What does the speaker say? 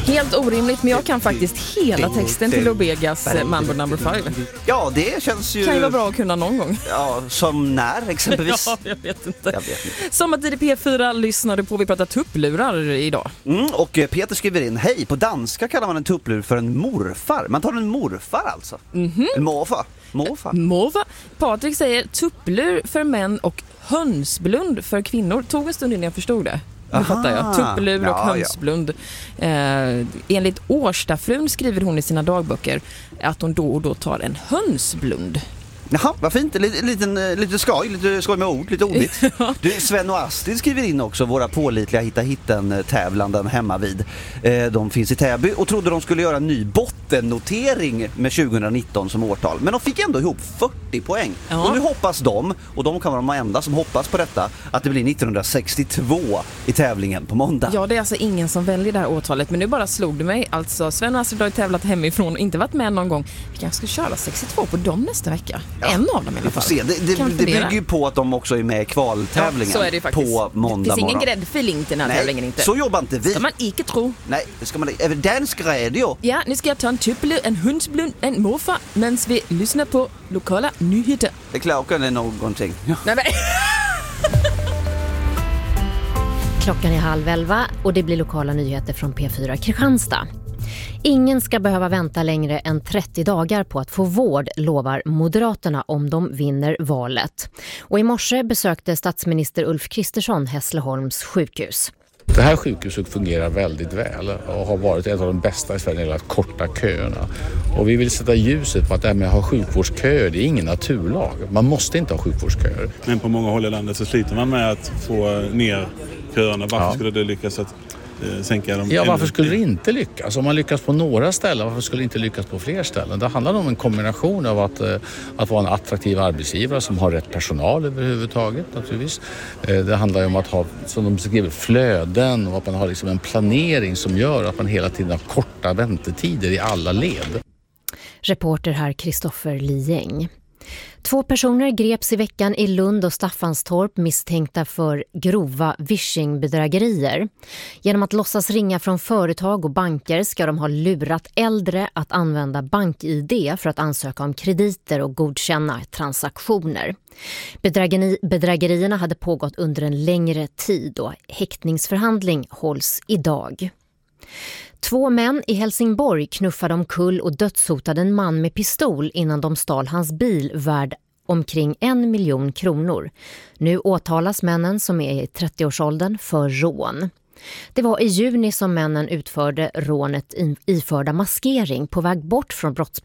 Helt orimligt, men jag kan faktiskt hela texten till Lobegas Mambo No. 5. Ja, det känns ju... Kan ju vara bra att kunna någon gång. Ja, som när exempelvis. Ja, jag vet inte. Sommartid i P4 lyssnade på, vi pratar tupplurar idag. Och Peter skriver in, hej, på danska kallar man en tupplur för en morfar. Man tar en morfar alltså. En morfar. Morfar. Patrik säger tupplur för män och hönsblund för kvinnor. Tog en stund innan jag förstod det. Nu fattar jag. Tupplur och hönsblund. Enligt Årstafrun skriver hon i sina dagböcker att hon då och då tar en hönsblund. Jaha, vad fint. Lite skoj med ord, lite ordligt. Du, Sven och Astrid skriver in också, våra pålitliga hitta-hitten-tävlanden hemma vid. De finns i Täby och trodde de skulle göra en ny bottennotering med 2019 som årtal. Men de fick ändå ihop 40 poäng. Ja. Och nu hoppas de, och de kan vara de enda som hoppas på detta, att det blir 1962 i tävlingen på måndag. Ja, det är alltså ingen som väljer det här årtalet, men nu bara slog det mig. Alltså, Sven och Astrid har tävlat hemifrån och inte varit med någon gång. Vi kanske ska köra 62 på dem nästa vecka. Ja. En av dem i alla fall. Det bygger ju på att de också är med i kvaltävlingen på måndag morgon. Det finns ingen gräddfil till den här tävlingen inte. Så jobbar inte vi. Ska man inte tro. Nej, det ska man inte. Även dansk radio. Ja, nu ska jag ta en tupplur, en hönsblund, en morfar, medan vi lyssnar på lokala nyheter. Det klockan är någonting. Ja. Nej, men... Klockan är 10:30 och det blir lokala nyheter från P4 Kristianstad. Ingen ska behöva vänta längre än 30 dagar på att få vård, lovar Moderaterna om de vinner valet. Och i morse besökte statsminister Ulf Kristersson Hässleholms sjukhus. Det här sjukhuset fungerar väldigt väl och har varit ett av de bästa i Sverige när det gäller att korta köerna. Och vi vill sätta ljuset på att det här med att ha sjukvårdsköer, det är ingen naturlag. Man måste inte ha sjukvårdsköer. Men på många håll i landet så sliter man med att få ner köerna. Varför skulle det lyckas att sänka dem? Ja, varför skulle det inte lyckas? Om man lyckas på några ställen, varför skulle det inte lyckas på fler ställen? Det handlar om en kombination av att vara en attraktiv arbetsgivare som har rätt personal överhuvudtaget naturligtvis. Det handlar om att ha, som de skriver, flöden och att man har liksom en planering som gör att man hela tiden har korta väntetider i alla led. Reporter här Kristoffer Lieng. 2 personer greps i veckan i Lund och Staffanstorp misstänkta för grova phishing-bedrägerier. Genom att låtsas ringa från företag och banker ska de ha lurat äldre att använda BankID för att ansöka om krediter och godkänna transaktioner. Bedrägerierna hade pågått under en längre tid och häktningsförhandling hålls idag. 2 män i Helsingborg knuffade omkull och dödshotade en man med pistol innan de stal hans bil värd omkring 1 miljon kronor. Nu åtalas männen som är i 30-årsåldern för rån. Det var i juni som männen utförde rånet iförda maskering på väg bort från